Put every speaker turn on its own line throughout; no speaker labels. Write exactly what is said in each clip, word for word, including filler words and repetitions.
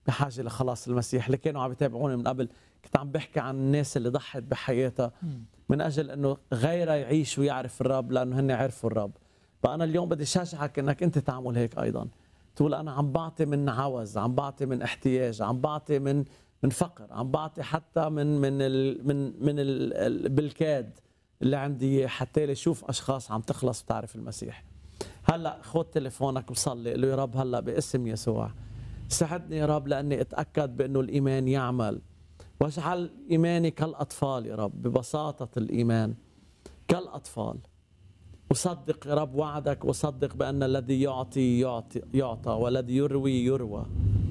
بحاجه لخلاص المسيح. اللي كانوا عم يتابعوني من قبل كنت عم بحكي عن الناس اللي ضحت بحياتها من اجل انه غيرها يعيش ويعرف الرب، لانه هن عرفوا الرب. فانا اليوم بدي شجعك انك انت تعمل هيك ايضا، تقول انا عم بعطي من عوز، عم بعطي من احتياج، عم بعطي من من فقر، عم بعطي حتى من من ال من من ال بالكاد اللي عندي، حتى لي شوف اشخاص عم تخلص بتعرف المسيح. هلا خذ تليفونك وصلي، قل له يا رب هلا باسم يسوع ساعدني يا رب لاني اتاكد بانه الايمان يعمل، واجعل ايماني كالاطفال يا رب، ببساطه الايمان كالاطفال. وصدق يا رب وعدك، وصدق بان الذي يعطي يعطي يعطى، والذي يروي يروى.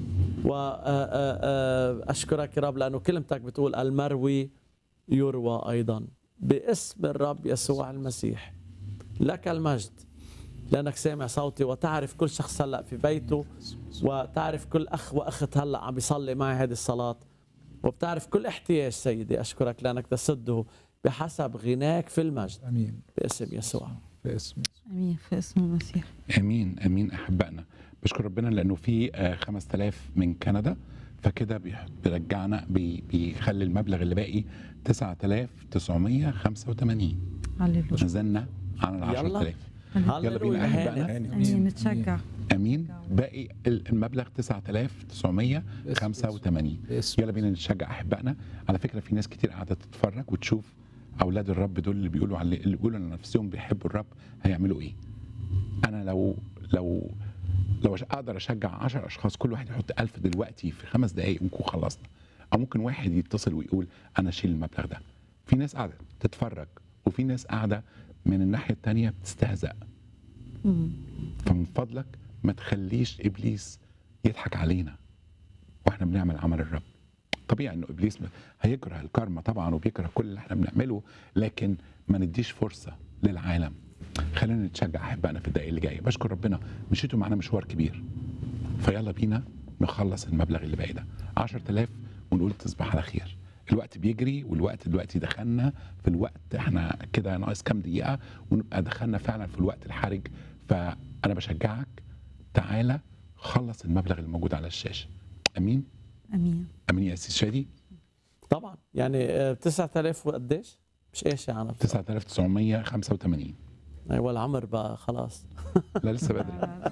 واشكرك يا رب لانه كلمتك بتقول المروي يروى ايضا. باسم الرب يسوع المسيح لك المجد، لأنك سامع صوتي وتعرف كل شخص هلأ في بيته، وتعرف كل أخ وأخت هلأ عم بيصلي معي هذه الصلاة، وبتعرف كل احتياج سيدي. أشكرك لأنك تسده بحسب غناك في المجد.
امين
باسم يسوع.
باسم
امين في اسم المسيح.
امين امين. احبائنا بشكر ربنا لانه في آه، خمسة آلاف من كندا، فكده بيح- بيرجعنا بي- بيخلي المبلغ اللي باقي تسعة آلاف وتسعمية وخمسة وثمانين.
هللويا.
نزلنا عن ال
يلا.
عشرة آلاف. يلا بينا
هللويا.
أحبائنا.
امين نتشجع.
امين. باقي المبلغ تسعة آلاف وتسعمية وخمسة وثمانين.
باسم
يلا بينا نشجع احبائنا. على فكره في ناس كتير قاعده تتفرج وتشوف اولاد الرب دول اللي بيقولوا على اللي بيقولوا على نفسهم بيحبوا الرب هيعملوا ايه. انا لو لو لو اقدر اشجع عشرة اشخاص كل واحد يحط ألف دلوقتي في خمس دقائق ونكون خلصنا. او ممكن واحد يتصل ويقول انا اشيل المبلغ ده. في ناس قاعده تتفرج وفي ناس قاعده من الناحيه الثانيه بتستهزأ. فمن فضلك ما تخليش ابليس يضحك علينا واحنا بنعمل عمل الرب. طبيعي انه ابليس هيكره الكارما طبعا وبيكره كل اللي احنا بنعمله، لكن ما نديش فرصه للعالم. خلينا نتشجع احبائنا في الدقائق اللي جايه. بشكر ربنا مشيتوا معانا مشوار كبير، فيلا بينا نخلص المبلغ اللي باقي ده عشرة آلاف ونقول تصبح على خير. الوقت بيجري والوقت دلوقتي دخلنا في الوقت، احنا كده ناقص كام دقيقه ونبقى دخلنا فعلا في الوقت الحرج. فانا بشجعك تعالى خلص المبلغ الموجود على الشاشه. امين
امين.
امين يا سيدي شادي.
طبعا يعني آه، تسعة آلاف وقديش؟ مش ايش يعني
تسعة آلاف وتسعمية وخمسة وثمانين.
ايوه العمر بقى خلاص.
لا لسه بدري.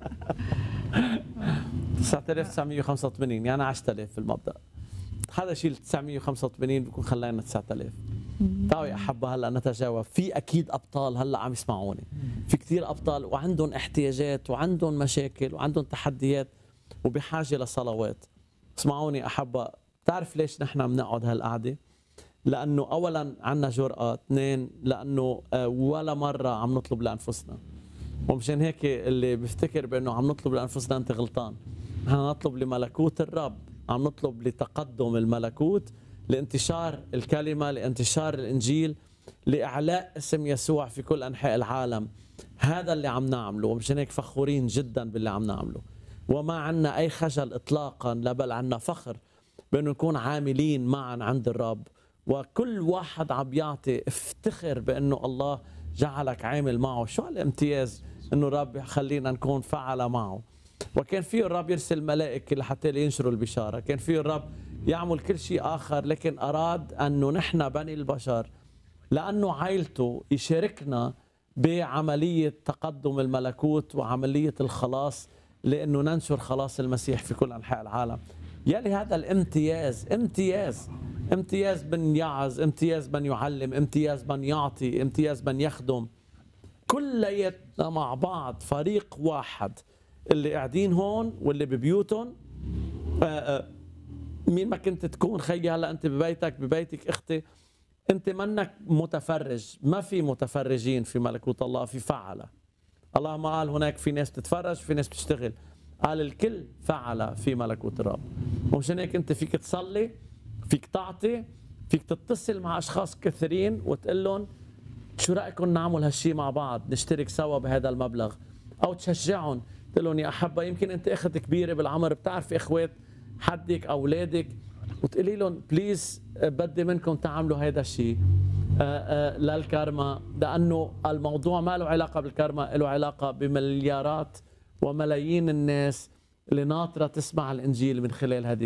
تسعة آلاف وتسعمية وخمسة وثمانين يعني عشرة آلاف في المبدأ. هذا شيء تسعمية وخمسة وثمانين بكون خلينا تسعة آلاف. تعالوا يا أحبة هلا نتجاوب. في أكيد أبطال هلا عم يسمعوني، في كثير أبطال وعندهم احتياجات وعندهم مشاكل وعندهم تحديات وبحاجة لصلوات. اسمعوني أحبة، بتعرف ليش نحن بنقعد هالقعدة؟ لأنه أولا عنا جرأة، اثنين لأنه آه، ولا مرة عم نطلب لأنفسنا، ومشان هيك اللي بيفتكر بأنه عم نطلب لأنفسنا أنت غلطان. نحن نطلب لملكوت الرب، عم نطلب لتقدم الملكوت، لانتشار الكلمة، لانتشار الإنجيل، لإعلاء اسم يسوع في كل أنحاء العالم. هذا اللي عم نعمله، ومشان هيك فخورين جدا باللي عم نعمله، وما عنا أي خجل إطلاقا، لا بل عنا فخر بأنه نكون عاملين معا عند الرب. وكل واحد عم يعطي افتخر بأنه الله جعلك عامل معه. شو الامتياز أنه الرب يخلينا نكون فعل معه. وكان فيه الرب يرسل ملائكة لحتى ينشروا البشارة، كان فيه الرب يعمل كل شيء آخر، لكن أراد أنه نحن بني البشر لأنه عائلته يشاركنا بعملية تقدم الملكوت وعملية الخلاص، لأنه ننشر خلاص المسيح في كل أنحاء العالم. يلي هذا الامتياز، امتياز امتياز من يعظ، امتياز من يعلم، امتياز من يعطي، امتياز من يخدم. كلياتنا مع بعض فريق واحد، اللي قاعدين هون واللي ببيوتهم. آآ آآ مين ما كنت تكون خيي هلا انت ببيتك ببيتك اختي، انت منك متفرج. ما في متفرجين في ملكوت الله، في فعلة. الله ما قال هناك في ناس بتتفرج في ناس بتشتغل، قال الكل فعل في ملكوت الرب. ومشان هيك انت فيك تصلي، فيك تعطي، فيك تتصل مع اشخاص كثيرين وتقول لهم شو رايكم نعمل هالشيء مع بعض، نشترك سوا بهذا المبلغ. او تشجعهم تقول لهم يا احبه يمكن انت اخت كبيره بالعمر، بتعرفي اخوات حدك اولادك، وتقولي لهم بليز بدي منكم تعملوا هذا الشيء للكارما، لانه الموضوع ما له علاقه بالكارما، له علاقه بمليارات وملايين الناس اللي ناطرة تسمع الإنجيل من خلال هذه